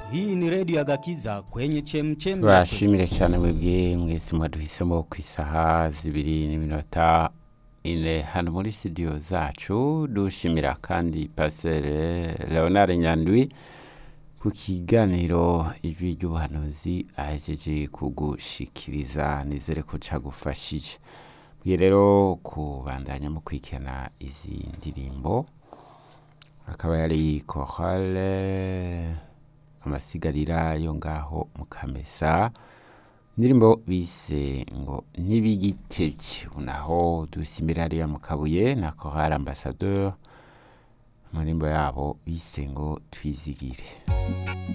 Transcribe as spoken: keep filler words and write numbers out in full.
Hii ni redio ya Gakiza kwenye chemchem. Bashimire cyane mwebwe mwese mwaduhisemo ku isaha zibiri n'iminota ine hano muri studio zacu. Dushimira kandi Pasteur Leonard Nyandwi ku kiganiro ijwi ry'ubuhanuzi ahejeje kugushikiriza, nizere ko cagufashije. Bwiye rero kubandanya mu kwikena izi ndirimbo, akaba yari Chorale amasigarira yo ngaho mu Kamesa, ndirimbo bise ngo ntibigitevye. Unaho dusimira ariya mu Kabuye na Chorale Ambassadeur, mu ndirimbo yabo bise ngo twizigire.